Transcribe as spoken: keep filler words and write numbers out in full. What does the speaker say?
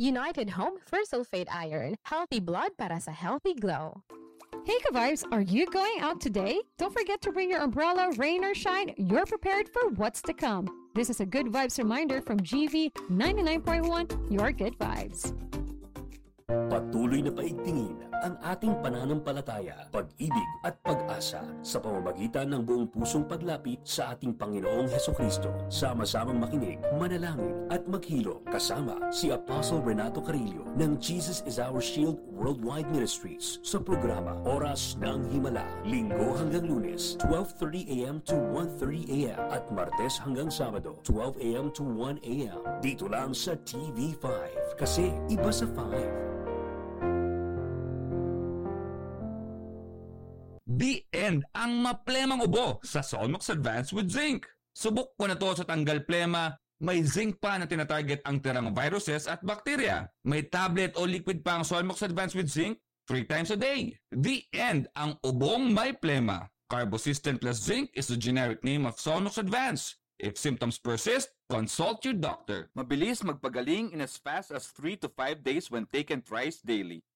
United Home First Sulfate Iron. Healthy blood para sa healthy glow. Hey Ka-Vibes, are you going out today? Don't forget to bring your umbrella, rain or shine. You're prepared for what's to come. This is a Good Vibes reminder from G V ninety-nine point one, your Good Vibes. Patuloy na paigtingin ang ating pananampalataya, pag-ibig at pag-asa sa pamamagitan ng buong pusong paglapit sa ating Panginoong Hesukristo. Sama-samang makinig, manalangin at maghilom kasama si Apostle Renato Carillo ng Jesus is Our Shield Worldwide Ministries sa programa Oras ng Himala, Linggo hanggang Lunes, twelve thirty a m to one thirty a m at Martes hanggang Sabado, twelve a m to one a m dito lang sa T V five kasi iba sa five. The end ang maplemang ubo sa Solmox Advance with Zinc. Subok ko na to sa tanggal plema. May zinc pa na tinatarget ang tirang viruses at bakterya. May tablet o liquid pa ang Solmox Advance with Zinc three times a day. The end ang ubong may plema. Carbosystem plus zinc is the generic name of Solmox Advance. If symptoms persist, consult your doctor. Mabilis magpagaling in as fast as three to five days when taken thrice daily.